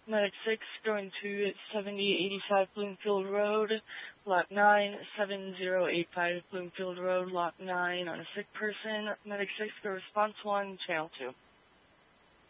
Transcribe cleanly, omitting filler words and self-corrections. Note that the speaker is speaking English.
Medic 6 going to 7085 Bloomfield Road, Lot 9, 7085 Bloomfield Road, Lot 9 on a sick person. Medic 6, go response 1, channel 2.